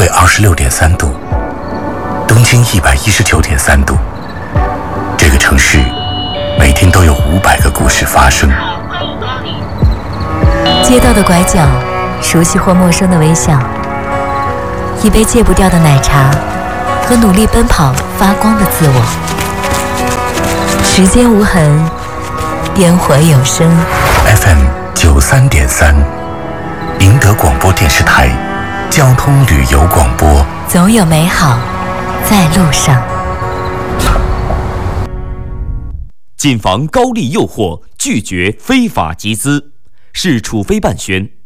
26.3度，东经119.3度。这个城市每天都有500个故事发生。 街道的拐角，熟悉或陌生的微笑，一杯戒不掉的奶茶和努力奔跑发光的自我。时间无痕，烟火有声。 FM 93.3，宁德广播电视台交通旅游广播， 总有美好在路上。 谨防高利诱惑，拒绝非法集资。市处非办宣。